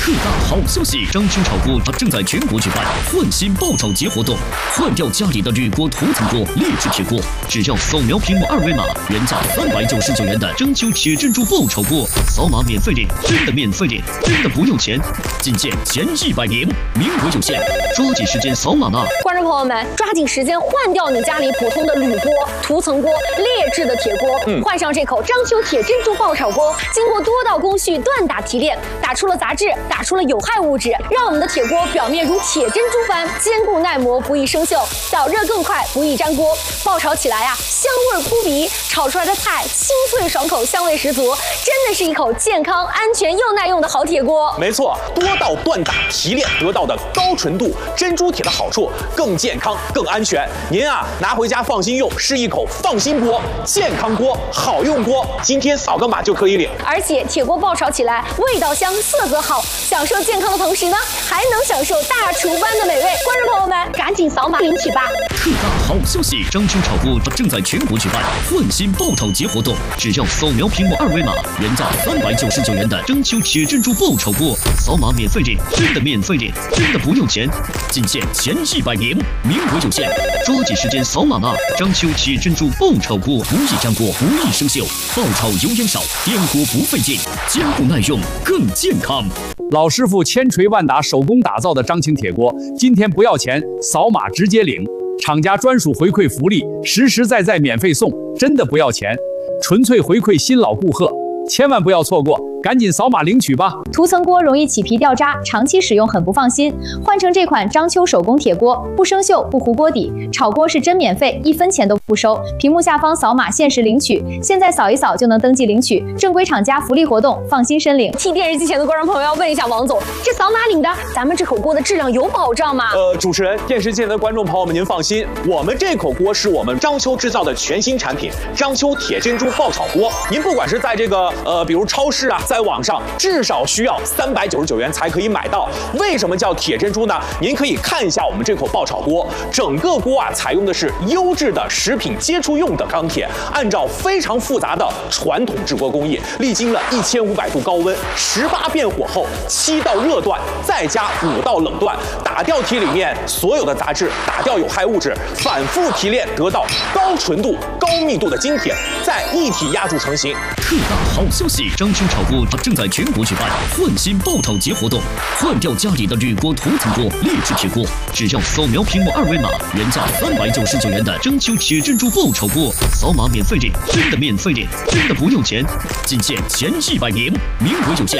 特大好消息！章丘炒锅正在全国举办换新爆炒节活动，换掉家里的铝锅、涂层锅、劣质铁锅，只要扫描屏幕二维码，原价399元的章丘铁珍珠爆炒锅，扫码免费领，真的免费领，真的不用钱，仅限前100名，名额有限，抓紧时间扫码吧！ 观众朋友们，抓紧时间换掉你家里普通的铝锅、涂层锅、劣质的铁锅，换上这口章丘铁珍珠爆炒锅，经过多道工序锻打提炼，打出了杂质，打出了有害物质，让我们的铁锅表面如铁珍珠般坚固耐磨，不易生锈，导热更快，不易粘锅。爆炒起来香味扑鼻，炒出来的菜清脆爽口，香味十足，真的是一口健康、安全又耐用的好铁锅。 没错，多道锻打提炼得到的高纯度珍珠铁的好处，更健康、更安全。您拿回家放心用，是一口放心锅、健康锅、好用锅。今天扫个码就可以领。 而且铁锅爆炒起来味道香，色泽好，享受健康的同时呢，还能享受大厨般的美味。观众朋友们，赶紧扫码领取吧！ 特大好消息！章丘炒锅正在全国举办换新爆炒节活动，只要扫描屏幕二维码，原价399元的章丘铁珍珠爆炒锅，扫码免费领，真的免费领，真的不用钱，仅限前100名，名额有限，抓紧时间扫码吧！章丘铁珍珠爆炒锅不易粘锅，不易生锈，爆炒油烟少，颠锅不费劲，坚固耐用，更健康。 老师傅千锤万打手工打造的章丘铁锅，今天不要钱，扫码直接领，厂家专属回馈福利，实实在在免费送，真的不要钱，纯粹回馈新老顾客，千万不要错过，赶紧扫码领取吧！ 涂层锅容易起皮掉渣，长期使用很不放心。换成这款章丘手工铁锅，不生锈，不糊锅底，炒锅是真免费，1分钱都不收。屏幕下方扫码限时领取，现在扫一扫就能登记领取，正规厂家福利活动，放心申领。 替电视机前的观众朋友要问一下王总，这扫码领的，咱们这口锅的质量有保障吗？ 主持人，电视机前的观众朋友们，您放心，我们这口锅是我们章丘制造的全新产品——章丘铁珍珠爆炒锅。您不管是在这个比如超市在网上，至少需要399元才可以买到。为什么叫铁珍珠呢？您可以看一下我们这口爆炒锅，整个锅采用的是优质的食品接触用的钢铁，按照非常复杂的传统制锅工艺，历经了1500度高温，18遍火候，7道热锻，再加5道冷锻，打掉铁里面所有的杂质，打掉有害物质，反复提炼得到高纯度、高密度的精铁，再一体压铸成型。 特大好消息！章丘炒锅正在全国举办换新爆炒节活动，换掉家里的铝锅、涂层锅、劣质铁锅，只要扫描屏幕二维码，原价399元的章丘铁珍珠爆炒锅，扫码免费领，真的免费领，真的不用钱，仅限前100名，名额有限，